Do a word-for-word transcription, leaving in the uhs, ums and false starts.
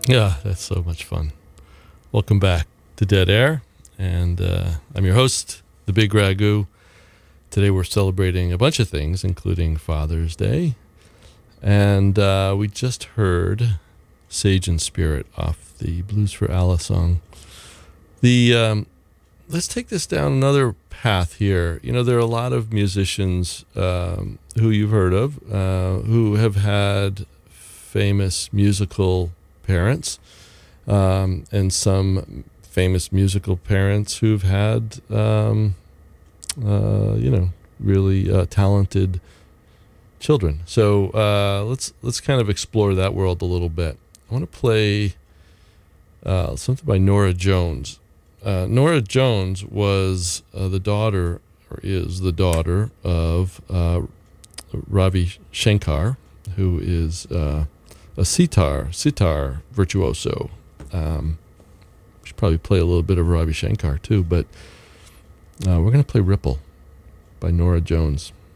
Yeah, that's so much fun. Welcome back to Dead Air, and uh, I'm your host, The Big Ragu. Today we're celebrating a bunch of things, including Father's Day, and uh, we just heard Sage and Spirit off the Blues for Allah song. The um, let's take this down another path here. You know, there are a lot of musicians um, who you've heard of uh, who have had famous musical parents, um, and some famous musical parents who've had, um, uh, you know, really uh, talented children. So uh, let's let's kind of explore that world a little bit. I want to play uh, something by Norah Jones. Uh, Norah Jones was uh, the daughter, or is the daughter of uh, Ravi Shankar, who is uh, a sitar, sitar virtuoso. Um, we should probably play a little bit of Ravi Shankar too, but uh, we're going to play Ripple by Norah Jones.